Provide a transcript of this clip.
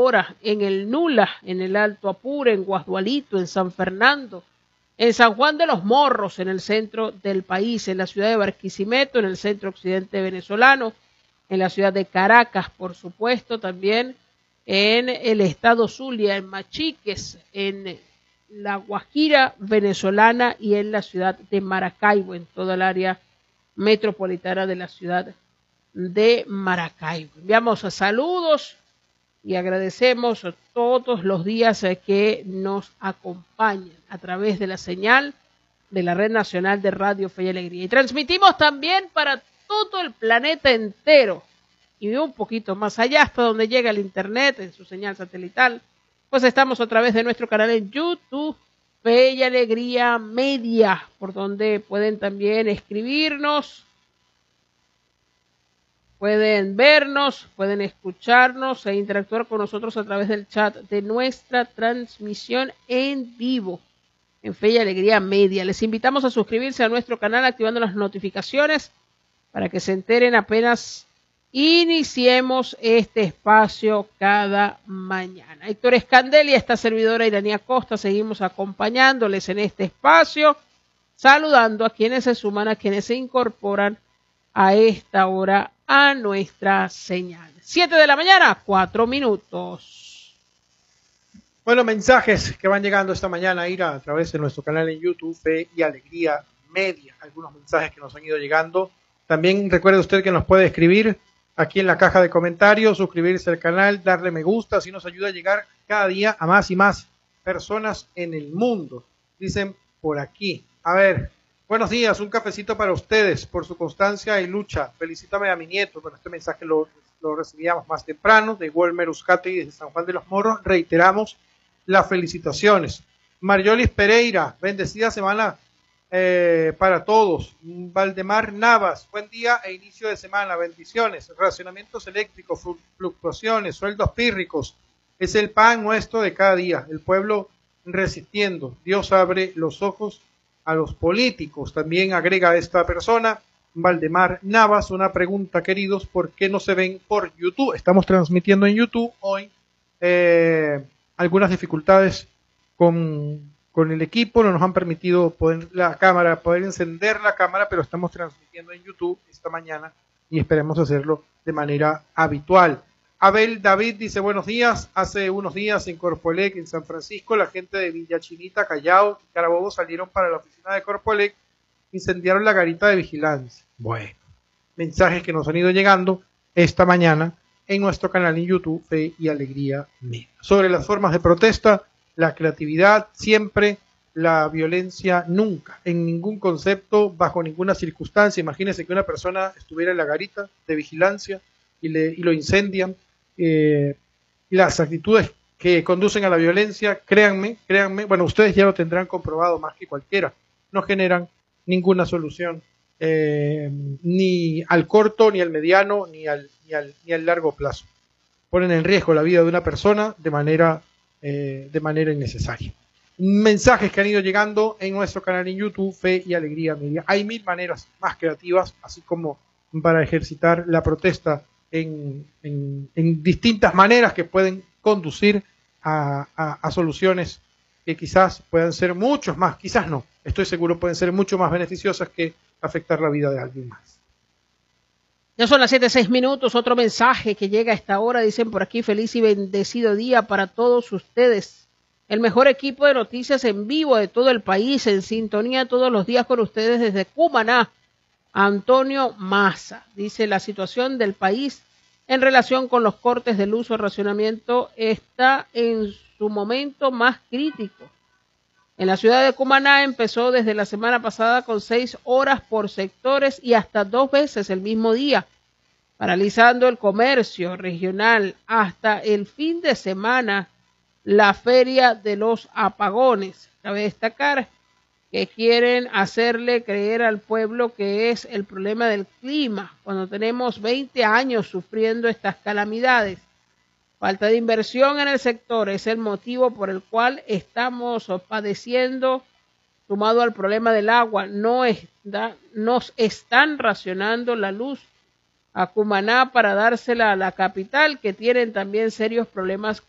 hora en el Nula, en el Alto Apure, en Guasdualito, en San Fernando, en San Juan de los Morros, en el centro del país, en la ciudad de Barquisimeto, en el centro occidente venezolano, en la ciudad de Caracas, por supuesto, también en el estado Zulia, en Machiques, en la Guajira venezolana y en la ciudad de Maracaibo, en toda el área metropolitana de la ciudad de Maracaibo. Enviamos saludos y agradecemos todos los días que nos acompañan a través de la señal de la Red Nacional de Radio Fe y Alegría. Y transmitimos también para todo el planeta entero y un poquito más allá, hasta donde llega el internet en su señal satelital. Pues estamos a través de nuestro canal en YouTube, Fe y Alegría Media, por donde pueden también escribirnos, pueden vernos, pueden escucharnos e interactuar con nosotros a través del chat de nuestra transmisión en vivo en Fe y Alegría Media. Les invitamos a suscribirse a nuestro canal activando las notificaciones para que se enteren apenas iniciemos este espacio cada mañana. Héctor Escandel y esta servidora Iranía Costa seguimos acompañándoles en este espacio, saludando a quienes se suman, a quienes se incorporan a esta hora a nuestra señal. 7 de la mañana, 4 minutos. Bueno, mensajes que van llegando esta mañana, Ira, a través de nuestro canal en YouTube, Fe y Alegría Media. Algunos mensajes que nos han ido llegando. También recuerde usted que nos puede escribir aquí en la caja de comentarios, suscribirse al canal, darle me gusta, así nos ayuda a llegar cada día a más y más personas en el mundo. Dicen por aquí. A ver, buenos días, un cafecito para ustedes por su constancia y lucha. Felicítame a mi nieto. Bueno, este mensaje lo recibíamos más temprano de Walmer Uzcategui desde San Juan de los Morros. Reiteramos las felicitaciones. Mariolis Pereira, bendecida semana para todos. Valdemar Navas, buen día e inicio de semana, bendiciones. Racionamientos eléctricos, fluctuaciones, sueldos pírricos, es el pan nuestro de cada día. El pueblo resistiendo. Dios abre los ojos a los políticos. También agrega esta persona, Valdemar Navas, una pregunta, queridos, ¿por qué no se ven por YouTube? Estamos transmitiendo en YouTube hoy. Algunas dificultades con el equipo, no nos han permitido poder encender la cámara, pero estamos transmitiendo en YouTube esta mañana y esperemos hacerlo de manera habitual. Abel David dice, buenos días, hace unos días en Corpoelec, en San Francisco, la gente de Villa Chinita, Callao y Carabobo salieron para la oficina de Corpoelec, incendiaron la garita de vigilancia. Bueno, mensajes que nos han ido llegando esta mañana en nuestro canal en YouTube, Fe y Alegría Media. Sobre las formas de protesta, la creatividad siempre, la violencia nunca, en ningún concepto, bajo ninguna circunstancia. Imagínense que una persona estuviera en la garita de vigilancia y lo incendian. Las actitudes que conducen a la violencia, créanme, bueno, ustedes ya lo tendrán comprobado más que cualquiera, no generan ninguna solución, ni al corto, ni al mediano, ni al largo plazo. Ponen en riesgo la vida de una persona de manera innecesaria. Mensajes que han ido llegando en nuestro canal en YouTube, Fe y Alegría Media. Hay 1000 maneras más creativas, así como para ejercitar la protesta en distintas maneras que pueden conducir a soluciones que quizás puedan ser muchos más, quizás no, estoy seguro pueden ser mucho más beneficiosas que afectar la vida de alguien más. Ya son las 7:06 minutos, otro mensaje que llega a esta hora, dicen por aquí, feliz y bendecido día para todos ustedes. El mejor equipo de noticias en vivo de todo el país, en sintonía todos los días con ustedes desde Cumaná. Antonio Maza, dice, la situación del país en relación con los cortes de luz o racionamiento está en su momento más crítico. En la ciudad de Cumaná empezó desde la semana pasada con 6 horas por sectores y hasta 2 veces el mismo día, paralizando el comercio regional hasta el fin de semana, la feria de los apagones. Cabe destacar que quieren hacerle creer al pueblo que es el problema del clima, cuando tenemos 20 años sufriendo estas calamidades. Falta de inversión en el sector es el motivo por el cual estamos padeciendo, sumado al problema del agua. Nos están racionando la luz a Cumaná para dársela a la capital, que tienen también serios problemas